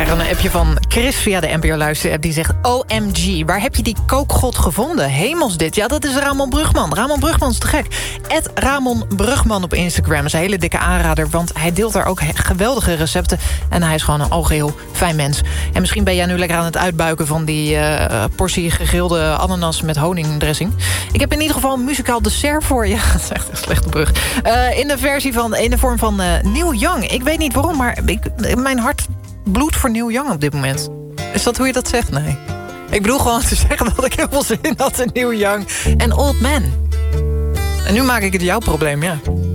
krijgen een appje van Chris via de NPO-luisterapp. Die zegt, OMG, waar heb je die kookgod gevonden? Hemels dit. Ja, dat is Ramon Brugman. Ramon Brugman is te gek. Ramon Brugman op Instagram is een hele dikke aanrader, want hij deelt daar ook geweldige recepten. En hij is gewoon een algeheel fijn mens. En misschien ben jij nu lekker aan het uitbuiken van die portie gegrilde ananas met honingdressing. Ik heb in ieder geval een muzikaal dessert voor je. Dat is echt een slechte brug. In de vorm van Neil Young. Ik weet niet waarom, maar mijn hart bloedt voor Neil Young op dit moment. Is dat hoe je dat zegt? Nee. Ik bedoel gewoon te zeggen dat ik heel veel zin had in Neil Young en Old Man. En nu maak ik het jouw probleem, ja.